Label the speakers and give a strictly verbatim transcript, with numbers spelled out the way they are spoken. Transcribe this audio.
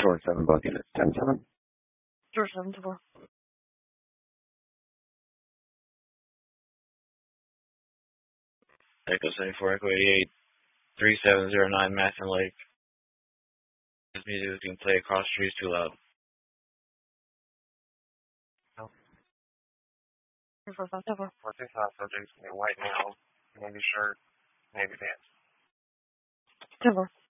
Speaker 1: George seven, both units, ten seven.
Speaker 2: George seven to four.
Speaker 3: Echo seventy-four, Echo eighty-eight, three seven zero nine, Masson Lake. This music is being played across the street, too loud.
Speaker 2: No. four five seven.
Speaker 4: four six five, subjects, white male, navy shirt, navy pants.
Speaker 2: ten four.